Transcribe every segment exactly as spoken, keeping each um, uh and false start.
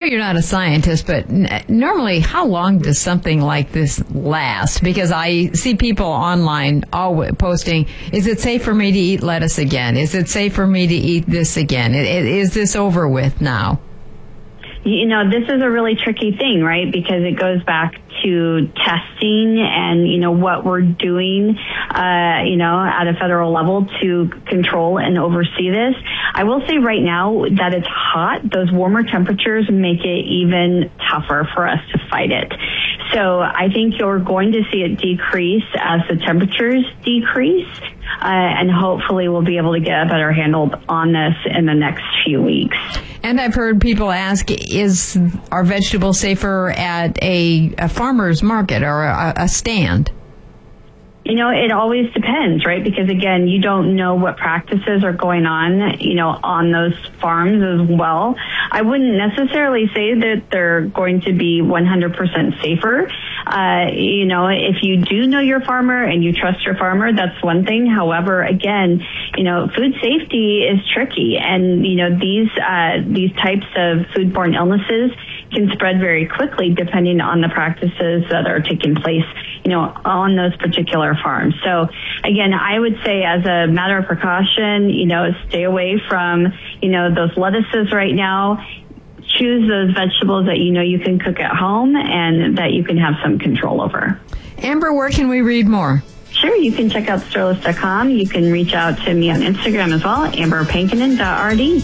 you're not a scientist, but n- normally how long does something like this last? Because I see people online always posting, is it safe for me to eat lettuce again? Is it safe for me to eat this again? I- Is this over with now? You know, this is a really tricky thing, right? Because it goes back to testing and, you know, what we're doing, uh, you know, at a federal level to control and oversee this. I will say right now that it's hot. Those warmer temperatures make it even tougher for us to fight it. So I think you're going to see it decrease as the temperatures decrease. Uh, and hopefully we'll be able to get a better handle on this in the next few weeks. And I've heard people ask, is our vegetables safer at a, a farmer's market or a, a stand? You know, it always depends, right? Because again, you don't know what practices are going on, you know, on those farms as well. I wouldn't necessarily say that they're going to be one hundred percent safer. Uh, you know, if you do know your farmer and you trust your farmer, that's one thing. However, again, you know, food safety is tricky, and you know, these uh, these types of foodborne illnesses can spread very quickly depending on the practices that are taking place, you know, on those particular farms. So again, I would say as a matter of precaution, you know, stay away from, you know, those lettuces right now. Choose those vegetables that you know you can cook at home and that you can have some control over. Amber, where can we read more? Sure, you can check out sterlis dot com. You can reach out to me on Instagram as well, amber pankinen dot r d.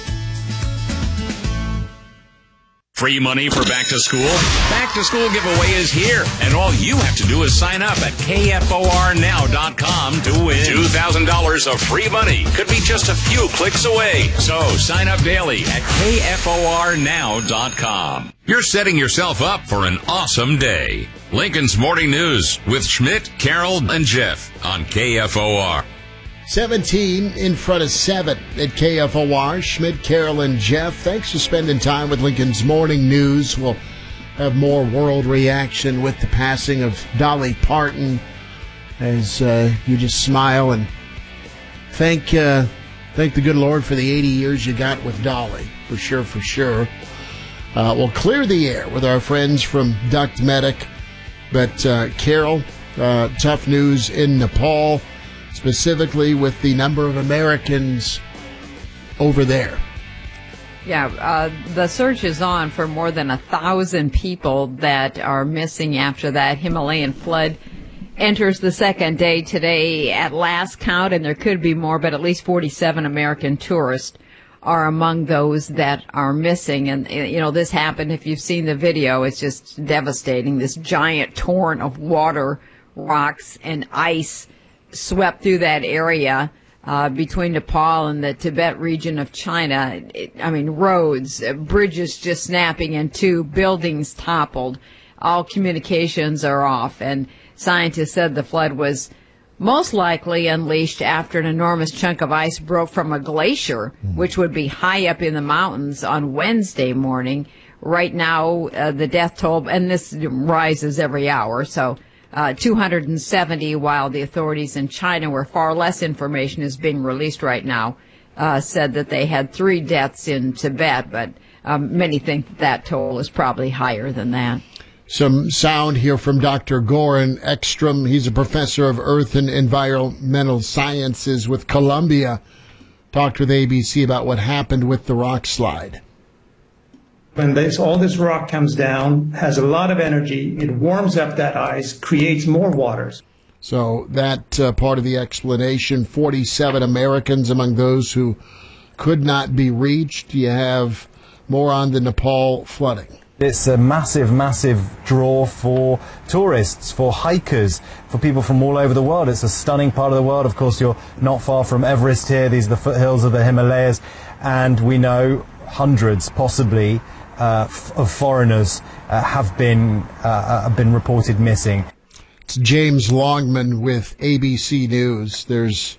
Free money for back to school? Back to school giveaway is here, and all you have to do is sign up at K F O R now dot com to win two thousand dollars of free money. Could be just a few clicks away. So sign up daily at K F O R now dot com. You're setting yourself up for an awesome day. Lincoln's Morning News with Schmidt, Carol, and Jeff on K F O R. seventeen in front of seven at K F O R. Schmidt, Carol, and Jeff. Thanks for spending time with Lincoln's Morning News. We'll have more world reaction with the passing of Dolly Parton as uh, you just smile and thank uh, thank the good Lord for the eighty years you got with Dolly. For sure, for sure. Uh, we'll clear the air with our friends from Duct Medic. But uh, Carol, uh, tough news in Nepal, specifically with the number of Americans over there. Yeah, uh, the search is on for more than a thousand people that are missing after that Himalayan flood enters the second day today at last count, and there could be more, but at least forty-seven American tourists are among those that are missing. And, you know, this happened, if you've seen the video, it's just devastating. This giant torrent of water, rocks, and ice swept through that area uh, between Nepal and the Tibet region of China. It, I mean, roads, uh, bridges just snapping in two, buildings toppled, all communications are off. And scientists said the flood was most likely unleashed after an enormous chunk of ice broke from a glacier, which would be high up in the mountains on Wednesday morning. Right now, uh, the death toll, and this rises every hour, so Uh, two hundred seventy, while the authorities in China, where far less information is being released right now, uh, said that they had three deaths in Tibet, but um, many think that, that toll is probably higher than that. Some sound here from Doctor Goran Ekstrom. He's a professor of Earth and Environmental Sciences with Columbia. Talked with A B C about what happened with the rock slide. When this, all this rock comes down, has a lot of energy, it warms up that ice, creates more waters. So that uh, part of the explanation, forty-seven Americans among those who could not be reached. You have more on the Nepal flooding. It's a massive, massive draw for tourists, for hikers, for people from all over the world. It's a stunning part of the world. Of course, you're not far from Everest here. These are the foothills of the Himalayas. And we know hundreds, possibly, Uh, f- of foreigners uh, have been uh, have been reported missing. It's James Longman with A B C News. There's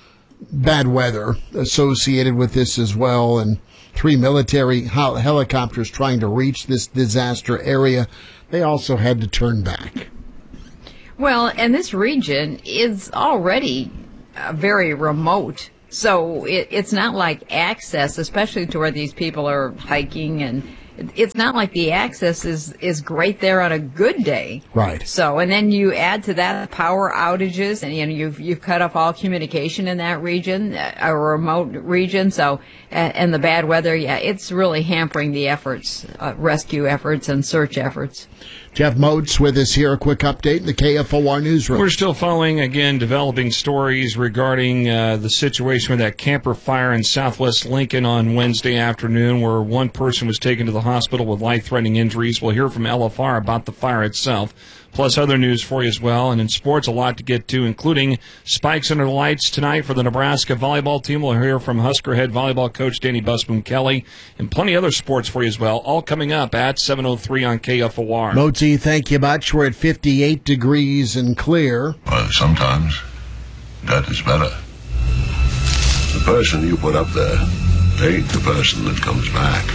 bad weather associated with this as well, and three military hel- helicopters trying to reach this disaster area. They also had to turn back. Well, and this region is already uh, very remote. So it, it's not like access, especially to where these people are hiking and, it's not like the access is, is great there on a good day. Right. So, and then you add to that power outages, and you know you've you've cut off all communication in that region, a remote region. So, and, and the bad weather, yeah, it's really hampering the efforts, uh, rescue efforts and search efforts. Jeff Moats with us here. A quick update in the K F O R newsroom. We're still following, again, developing stories regarding uh, the situation with that camper fire in southwest Lincoln on Wednesday afternoon, where one person was taken to the hospital with life-threatening injuries. We'll hear from L F R about the fire itself, plus other news for you as well. And in sports, a lot to get to, including spikes under the lights tonight for the Nebraska volleyball team. We'll hear from Husker head volleyball coach Danny Busboom Kelly, and plenty of other sports for you as well, all coming up at seven oh three on K F O R. Mozi, thank you much. We're at fifty-eight degrees and clear. Well, sometimes that is better. The person you put up there ain't the person that comes back.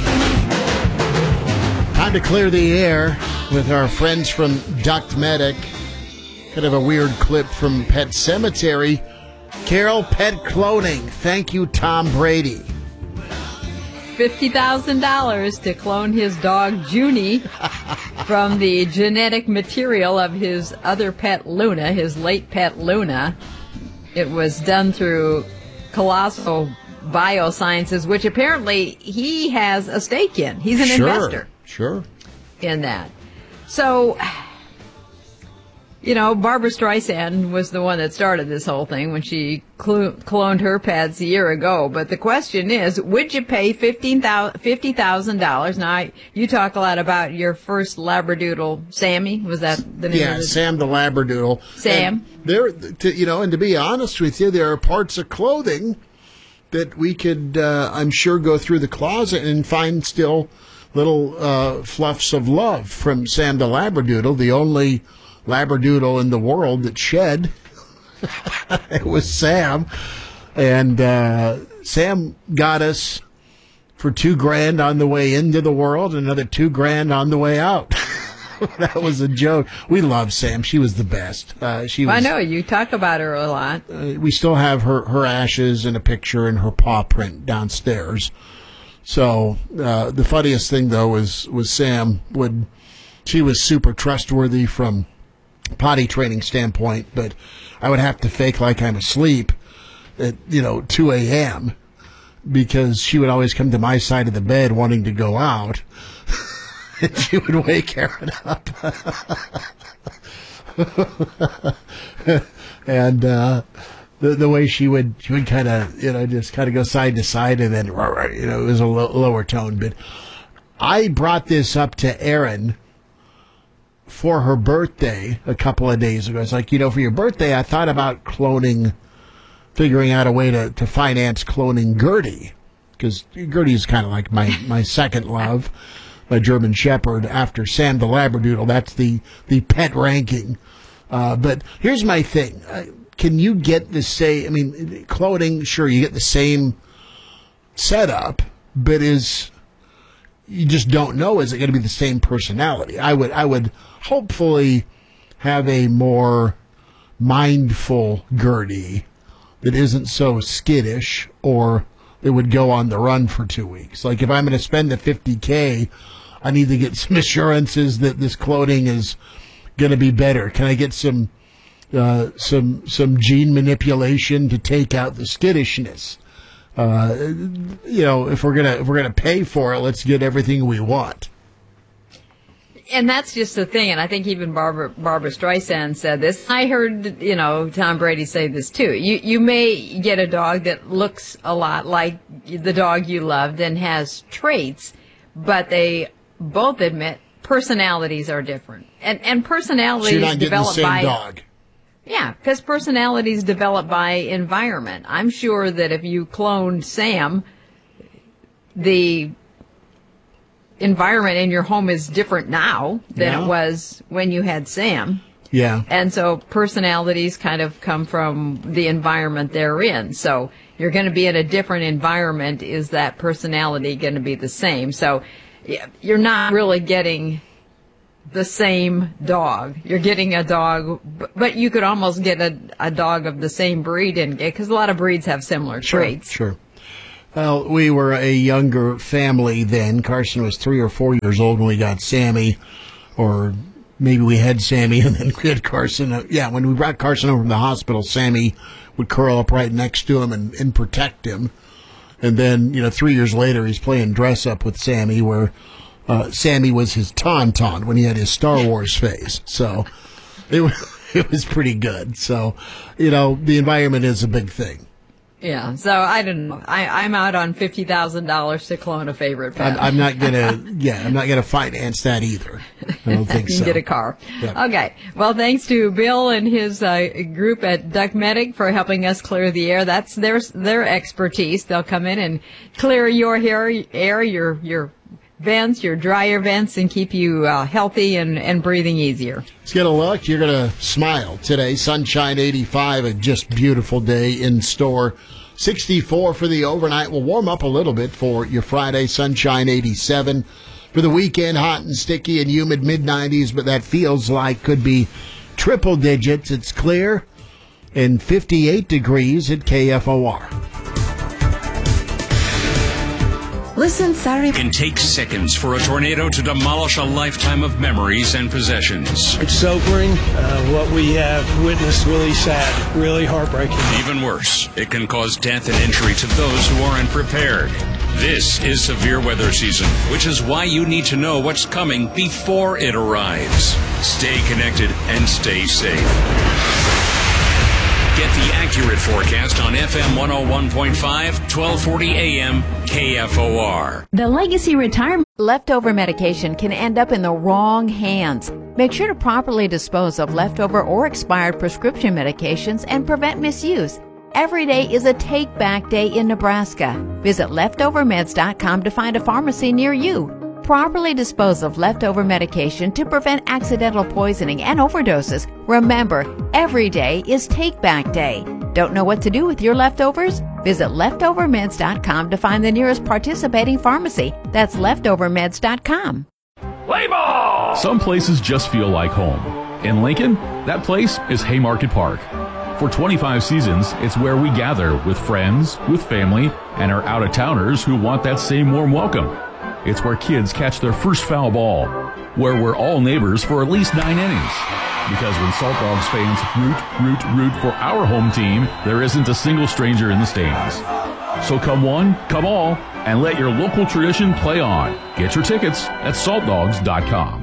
Time to clear the air with our friends from Duct Medic. Kind of a weird clip from Pet Sematary. Carol, pet cloning. Thank you, Tom Brady. fifty thousand dollars to clone his dog, Junie, from the genetic material of his other pet, Luna, his late pet, Luna. It was done through Colossal Biosciences, which apparently he has a stake in. He's an sure, investor. Sure. In that. So, you know, Barbara Streisand was the one that started this whole thing when she cl- cloned her pets a year ago. But the question is, would you pay fifty thousand dollars? Now, I, you talk a lot about your first Labradoodle, Sammy. Was that the name yeah, of it? Sam the Labradoodle. Sam. And there, to, you know, and to be honest with you, there are parts of clothing that we could, uh, I'm sure, go through the closet and find still little uh, fluffs of love from Sam the Labradoodle, the only Labradoodle in the world that shed. It was Sam. And uh, Sam got us for two grand on the way into the world, another two grand on the way out. That was a joke. We love Sam. She was the best. Uh, she was, I know. You talk about her a lot. Uh, we still have her, her ashes and a picture and her paw print downstairs. So uh, the funniest thing, though, was, was Sam would, she was super trustworthy from potty training standpoint, but I would have to fake like I'm asleep at, you know, two a.m. because she would always come to my side of the bed wanting to go out. And she would wake Aaron up. And uh, the the way she would she would kind of, you know, just kind of go side to side, and then, you know, it was a lo- lower tone. But I brought this up to Erin for her birthday a couple of days ago. It's like, you know, for your birthday, I thought about cloning, figuring out a way to, to finance cloning Gertie, because Gertie's kind of like my, my second love, my German Shepherd after Sam the Labradoodle. That's the, the pet ranking. Uh, but here's my thing. Uh, can you get the same, I mean, cloning, sure, you get the same setup, but is, you just don't know, is it going to be the same personality? I would, I would hopefully have a more mindful Gertie that isn't so skittish, or it would go on the run for two weeks. Like, if I'm going to spend the fifty K, I need to get some assurances that this cloning is going to be better. Can I get some, uh, some, some gene manipulation to take out the skittishness? Uh, you know, if we're gonna if we're gonna pay for it, let's get everything we want. And that's just the thing, and I think even Barbara, Barbara Streisand said this. I heard, you know, Tom Brady say this too. You you may get a dog that looks a lot like the dog you loved and has traits, but they both admit personalities are different, and and personalities so you're not getting the developed same by dog. Yeah, because personalities develop by environment. I'm sure that if you cloned Sam, the environment in your home is different now than Yeah. it was when you had Sam. Yeah. And so personalities kind of come from the environment they're in. So you're going to be in a different environment. Is that personality going to be the same? So yeah, you're not really getting the same dog. You're getting a dog, but you could almost get a, a dog of the same breed, and because a lot of breeds have similar Sure, traits. sure. Well, we were a younger family then. Carson was three or four years old when we got Sammy, or maybe we had Sammy and then we had Carson. Yeah, when we brought Carson over from the hospital, Sammy would curl up right next to him and, and protect him. And then, you know, three years later, he's playing dress up with Sammy, where uh, Sammy was his Tauntaun when he had his Star Wars face. So it was, it was pretty good. So, you know, the environment is a big thing. Yeah, so I don't know. I, I'm out on fifty thousand dollars to clone a favorite pet. I'm, I'm not gonna. Yeah, I'm not gonna finance that either. I don't think you so. can get a car. Yep. Okay. Well, thanks to Bill and his uh, group at Duck Medic for helping us clear the air. That's their their expertise. They'll come in and clear your hair, air, your your vents, your dryer vents, and keep you uh, healthy and, and breathing easier. Let's get a look. You're going to smile today. Sunshine eighty-five, a just beautiful day in store. sixty-four for the overnight. Will warm up a little bit for your Friday. Sunshine eighty-seven. For the weekend, hot and sticky and humid mid nineties, but that feels like could be triple digits. It's clear and fifty-eight degrees at K F O R. Listen Saturday. It can take seconds for a tornado to demolish a lifetime of memories and possessions. It's sobering. Uh, what we have witnessed, really sad, really heartbreaking. Even worse, it can cause death and injury to those who aren't prepared. This is severe weather season, which is why you need to know what's coming before it arrives. Stay connected and stay safe. Get the accurate forecast on F M one oh one point five, twelve forty A M, K F O R. The Legacy Retirement leftover medication can end up in the wrong hands. Make sure to properly dispose of leftover or expired prescription medications and prevent misuse. Every day is a take-back day in Nebraska. Visit leftover meds dot com to find a pharmacy near you. Properly dispose of leftover medication to prevent accidental poisoning and overdoses. Remember, every day is Take-Back Day. Don't know what to do with your leftovers? Visit leftover meds dot com to find the nearest participating pharmacy. That's leftover meds dot com. Play ball! Some places just feel like home. In Lincoln, that place is Haymarket Park. For twenty-five seasons, it's where we gather with friends, with family, and our out-of-towners who want that same warm welcome. It's where kids catch their first foul ball, where we're all neighbors for at least nine innings. Because when Salt Dogs fans root, root, root for our home team, there isn't a single stranger in the stands. So come one, come all, and let your local tradition play on. Get your tickets at salt dogs dot com.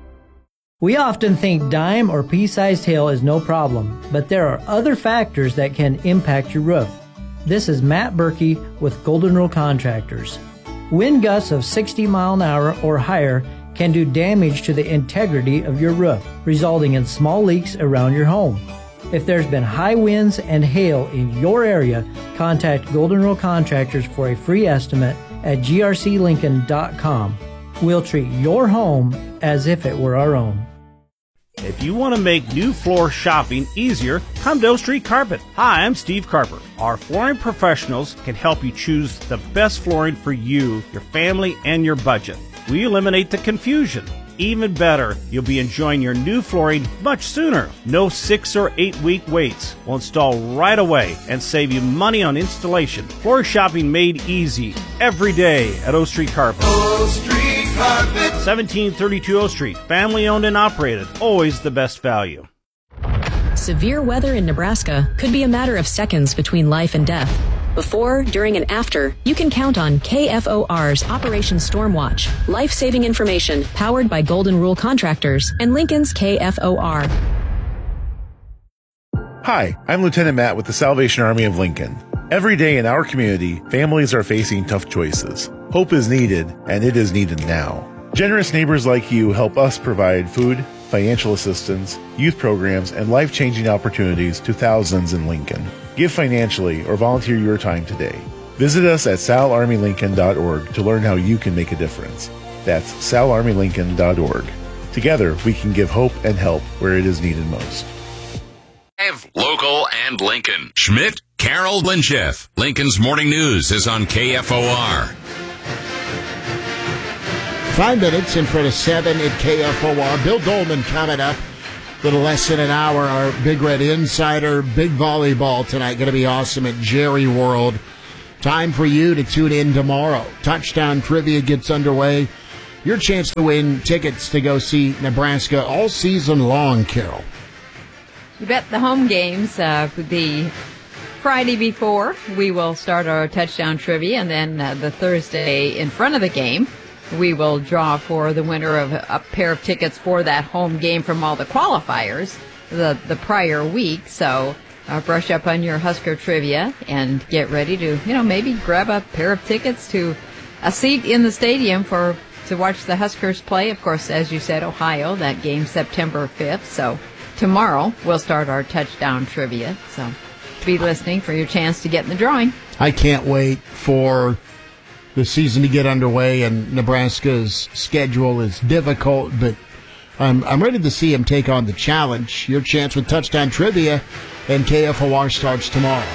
We often think dime or pea-sized hail is no problem, but there are other factors that can impact your roof. This is Matt Berkey with Golden Rule Contractors. Wind gusts of sixty mile an hour or higher can do damage to the integrity of your roof, resulting in small leaks around your home. If there's been high winds and hail in your area, contact Golden Rule Contractors for a free estimate at g r c lincoln dot com. We'll treat your home as if it were our own. If you want to make new floor shopping easier, come to O Street Carpet. Hi, I'm Steve Carper. Our flooring professionals can help you choose the best flooring for you, your family, and your budget. We eliminate the confusion. Even better, you'll be enjoying your new flooring much sooner. No six or eight week waits. We'll install right away and save you money on installation. Floor shopping made easy every day at O Street Carpet. O Street Carpet. seventeen thirty-two O Street. Family owned and operated. Always the best value. Severe weather in Nebraska could be a matter of seconds between life and death. Before, during, and after, you can count on K F O R's Operation Stormwatch, life-saving information powered by Golden Rule Contractors and Lincoln's K F O R. Hi, I'm Lieutenant Matt with the Salvation Army of Lincoln. Every day in our community, families are facing tough choices. Hope is needed, and it is needed now. Generous neighbors like you help us provide food, financial assistance, youth programs, and life-changing opportunities to thousands in Lincoln. Give financially or volunteer your time today. Visit us at sal army lincoln dot org to learn how you can make a difference. That's sal army lincoln dot org. Together, we can give hope and help where it is needed most. Local and Lincoln. Schmidt, Carol, Linchef. Lincoln's Morning News is on K F O R. Five minutes in front of seven at K F O R. Bill Dolman coming up. Little less than an hour. Our Big Red Insider, big volleyball tonight. Going to be awesome at Jerry World. Time for you to tune in tomorrow. Touchdown Trivia gets underway. Your chance to win tickets to go see Nebraska all season long, Carol. You bet the home games, uh, the Friday before, we will start our touchdown trivia, and then uh, the Thursday in front of the game, we will draw for the winner of a pair of tickets for that home game from all the qualifiers the, the prior week. So uh, brush up on your Husker trivia and get ready to, you know, maybe grab a pair of tickets to a seat in the stadium for to watch the Huskers play. Of course, as you said, Ohio, that game September fifth. So tomorrow we'll start our touchdown trivia. So be listening for your chance to get in the drawing. I can't wait for the season to get underway, and Nebraska's schedule is difficult, but I'm, I'm ready to see him take on the challenge. Your chance with touchdown trivia and K F O R starts tomorrow.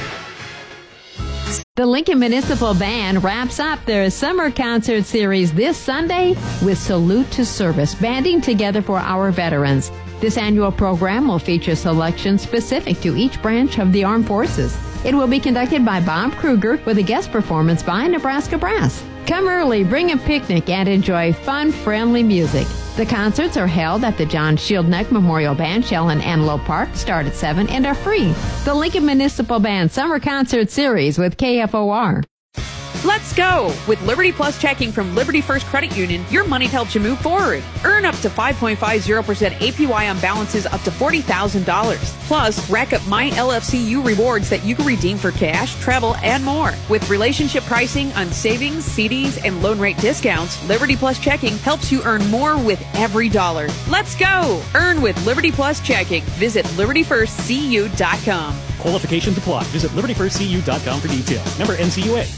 The Lincoln Municipal Band wraps up their summer concert series this Sunday with Salute to Service, banding together for our veterans. This annual program will feature selections specific to each branch of the armed forces. It will be conducted by Bob Kruger with a guest performance by Nebraska Brass. Come early, bring a picnic, and enjoy fun, friendly music. The concerts are held at the John Shieldneck Memorial Bandshell in Antelope Park, start at seven, and are free. The Lincoln Municipal Band Summer Concert Series with K F O R. Let's go! With Liberty Plus checking from Liberty First Credit Union, your money helps you move forward. Earn up to five point five zero percent A P Y on balances up to forty thousand dollars. Plus, rack up My L F C U rewards that you can redeem for cash, travel, and more. With relationship pricing on savings, C Ds, and loan rate discounts, Liberty Plus checking helps you earn more with every dollar. Let's go! Earn with Liberty Plus checking. Visit liberty first c u dot com. Qualifications apply. Visit liberty first c u dot com for details. Member N C U A.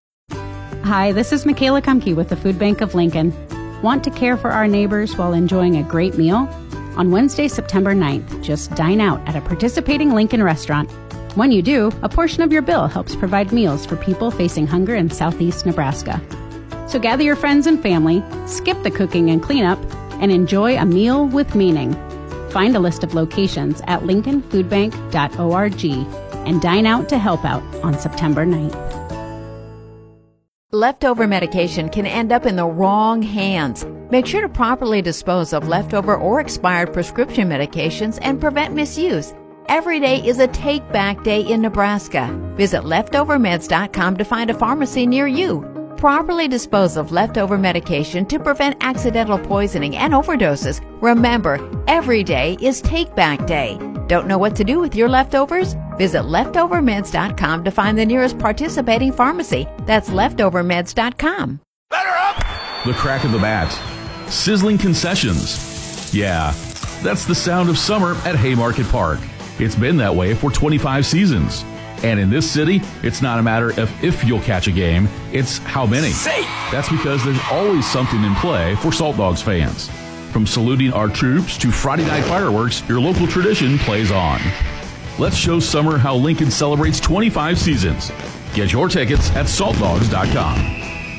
Hi, this is Michaela Kumke with the Food Bank of Lincoln. Want to care for our neighbors while enjoying a great meal? On Wednesday, September ninth, just dine out at a participating Lincoln restaurant. When you do, a portion of your bill helps provide meals for people facing hunger in southeast Nebraska. So gather your friends and family, skip the cooking and cleanup, and enjoy a meal with meaning. Find a list of locations at lincoln food bank dot org and dine out to help out on September ninth. Leftover medication can end up in the wrong hands. Make sure to properly dispose of leftover or expired prescription medications and prevent misuse. Every day is a take-back day in Nebraska. Visit leftover meds dot com to find a pharmacy near you. Properly dispose of leftover medication to prevent accidental poisoning and overdoses. Remember, every day is take-back day. Don't know what to do with your leftovers? Visit leftover meds dot com to find the nearest participating pharmacy. That's leftover meds dot com. The crack of the bat. Sizzling concessions. Yeah, that's the sound of summer at Haymarket Park. It's been that way for twenty-five seasons. And in this city, it's not a matter of if you'll catch a game, it's how many. Safe. That's because there's always something in play for Salt Dogs fans. From saluting our troops to Friday night fireworks, your local tradition plays on. Let's show summer how Lincoln celebrates twenty-five seasons. Get your tickets at salt dogs dot com.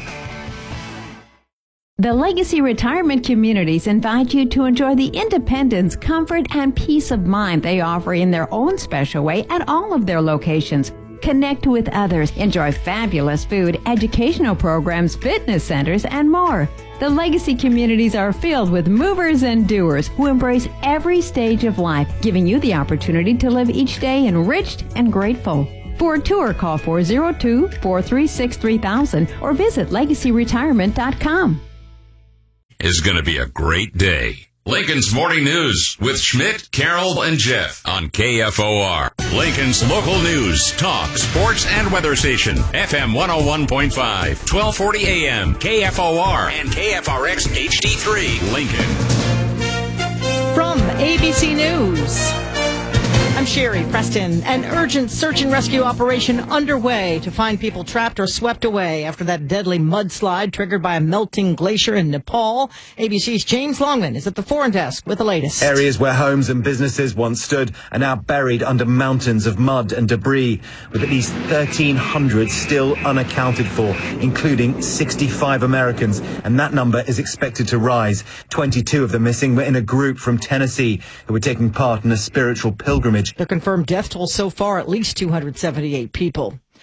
The Legacy Retirement Communities invite you to enjoy the independence, comfort, and peace of mind they offer in their own special way at all of their locations. Connect with others, enjoy fabulous food, educational programs, fitness centers, and more. The Legacy Communities are filled with movers and doers who embrace every stage of life, giving you the opportunity to live each day enriched and grateful. For a tour, call four oh two, four three six, three thousand or visit legacy retirement dot com. Is going to be a great day. Lincoln's Morning News with Schmidt, Carroll, and Jeff on K F O R. Lincoln's local news, talk, sports, and weather station. F M one oh one point five, twelve forty A M, K F O R, and K F R X H D three, Lincoln. From A B C News, I'm Sherry Preston. An urgent search and rescue operation underway to find people trapped or swept away after that deadly mudslide triggered by a melting glacier in Nepal. A B C's James Longman is at the foreign desk with the latest. Areas where homes and businesses once stood are now buried under mountains of mud and debris, with at least thirteen hundred still unaccounted for, including sixty-five Americans, and that number is expected to rise. twenty-two of the missing were in a group from Tennessee who were taking part in a spiritual pilgrimage. The confirmed death toll so far, at least two hundred seventy-eight people.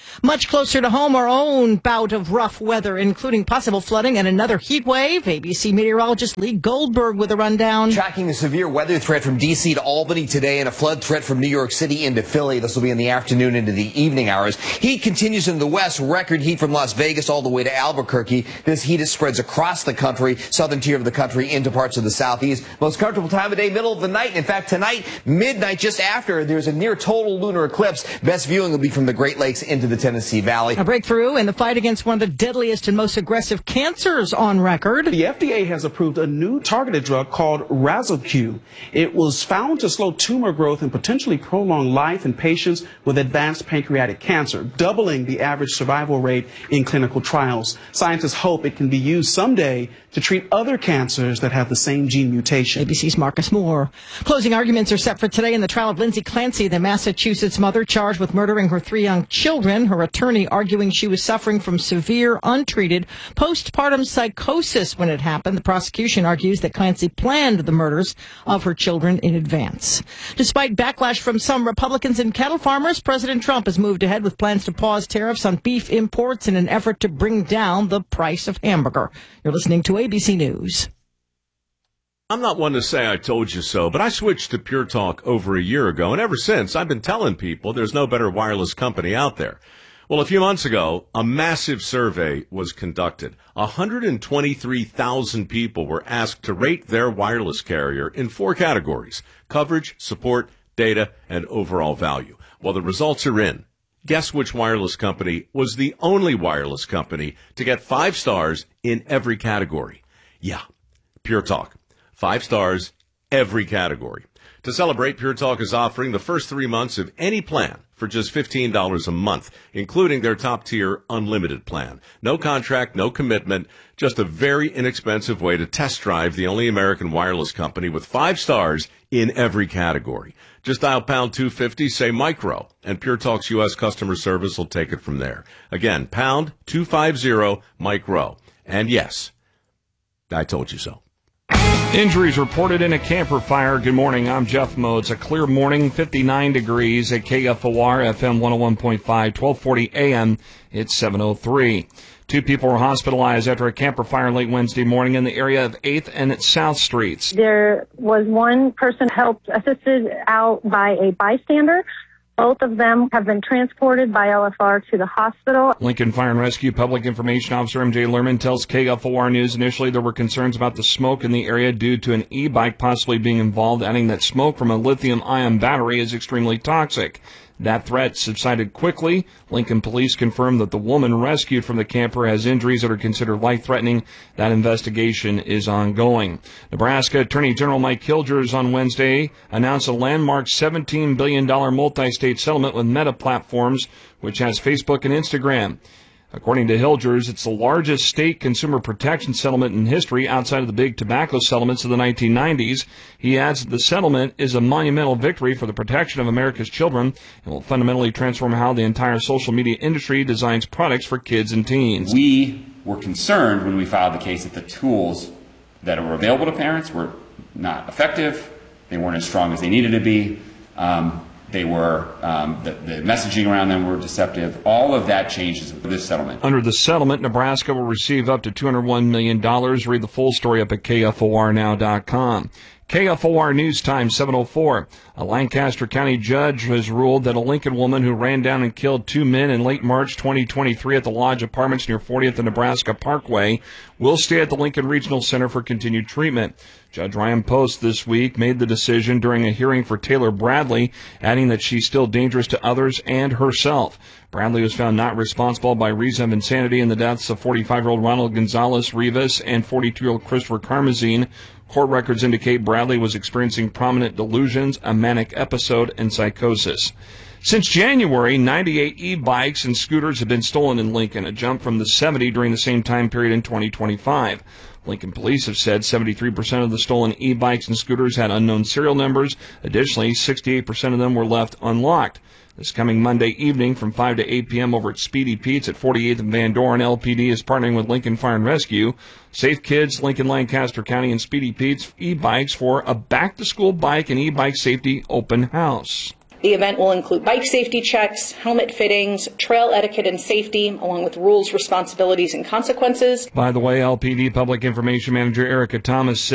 Much closer to home, our own bout of rough weather, including possible flooding and another heat wave. A B C meteorologist Lee Goldberg with a rundown. Tracking the severe weather threat from D C to Albany today and a flood threat from New York City into Philly. This will be in the afternoon into the evening hours. Heat continues in the west. Record heat from Las Vegas all the way to Albuquerque. This heat is spreads across the country, southern tier of the country into parts of the southeast. Most comfortable time of day, middle of the night. In fact, tonight, midnight, just after, there's a near total lunar eclipse. Best viewing will be from the Great Lakes into the Tennessee Valley. A breakthrough in the fight against one of the deadliest and most aggressive cancers on record. The F D A has approved a new targeted drug called Razorque. It was found to slow tumor growth and potentially prolong life in patients with advanced pancreatic cancer, doubling the average survival rate in clinical trials. Scientists hope it can be used someday to treat other cancers that have the same gene mutation. A B C's Marcus Moore. Closing arguments are set for today in the trial of Lindsay Clancy, the Massachusetts mother charged with murdering her three young children. Her attorney arguing she was suffering from severe, untreated postpartum psychosis when it happened. The prosecution argues that Clancy planned the murders of her children in advance. Despite backlash from some Republicans and cattle farmers, President Trump has moved ahead with plans to pause tariffs on beef imports in an effort to bring down the price of hamburger. You're listening to A B C News. I'm not one to say I told you so, but I switched to Pure Talk over a year ago, and ever since I've been telling people there's no better wireless company out there. Well, a few months ago, a massive survey was conducted. one hundred twenty-three thousand people were asked to rate their wireless carrier in four categories: coverage, support, data, and overall value. Well, the results are in. Guess which wireless company was the only wireless company to get five stars in every category? Yeah, Pure Talk. Five stars, every category. To celebrate, Pure Talk is offering the first three months of any plan for just fifteen dollars a month, including their top-tier unlimited plan. No contract, no commitment, just a very inexpensive way to test drive the only American wireless company with five stars in every category. Just dial pound two fifty, say micro, and Pure Talk's U S customer service will take it from there. Again, pound two fifty, micro. And yes, I told you so. Injuries reported in a camper fire. Good morning, I'm Jeff Modes. A clear morning, fifty-nine degrees at K F O R, F M one oh one point five, twelve forty A M. It's seven oh three. Two people were hospitalized after a camper fire late Wednesday morning in the area of eighth and South Streets. There was one person helped, assisted out by a bystander. Both of them have been transported by L F R to the hospital. Lincoln Fire and Rescue Public Information Officer M J Lerman tells K F O R News initially there were concerns about the smoke in the area due to an e-bike possibly being involved, adding that smoke from a lithium-ion battery is extremely toxic. That threat subsided quickly. Lincoln police confirmed that the woman rescued from the camper has injuries that are considered life-threatening. That investigation is ongoing. Nebraska Attorney General Mike Hilgers on Wednesday announced a landmark seventeen billion dollars multi-state settlement with Meta Platforms, which has Facebook and Instagram. According to Hilgers, it's the largest state consumer protection settlement in history outside of the big tobacco settlements of the nineteen nineties. He adds that the settlement is a monumental victory for the protection of America's children and will fundamentally transform how the entire social media industry designs products for kids and teens. We were concerned when we filed the case that the tools that were available to parents were not effective. They weren't as strong as they needed to be. Um, They were, um, the, the messaging around them were deceptive. All of that changes with this settlement. Under the settlement, Nebraska will receive up to two hundred one million dollars. Read the full story up at K F O R now dot com. K F O R News Time, seven oh four. A Lancaster County judge has ruled that a Lincoln woman who ran down and killed two men in late March twenty twenty-three at the Lodge Apartments near fortieth and Nebraska Parkway will stay at the Lincoln Regional Center for continued treatment. Judge Ryan Post this week made the decision during a hearing for Taylor Bradley, adding that she's still dangerous to others and herself. Bradley was found not responsible by reason of insanity in the deaths of forty-five-year-old Ronald Gonzalez Rivas and forty-two-year-old Christopher Karmazine. Court records indicate Bradley was experiencing prominent delusions, a manic episode, and psychosis. Since January, ninety-eight e-bikes and scooters have been stolen in Lincoln, a jump from the seventy during the same time period in twenty twenty-five. Lincoln police have said seventy-three percent of the stolen e-bikes and scooters had unknown serial numbers. Additionally, sixty-eight percent of them were left unlocked. This coming Monday evening from five to eight p.m. over at Speedy Pete's at forty-eighth and Van Doren, L P D is partnering with Lincoln Fire and Rescue, Safe Kids, Lincoln Lancaster County, and Speedy Pete's e-bikes for a back-to-school bike and e-bike safety open house. The event will include bike safety checks, helmet fittings, trail etiquette and safety, along with rules, responsibilities, and consequences. By the way, L P D Public Information Manager Erica Thomas said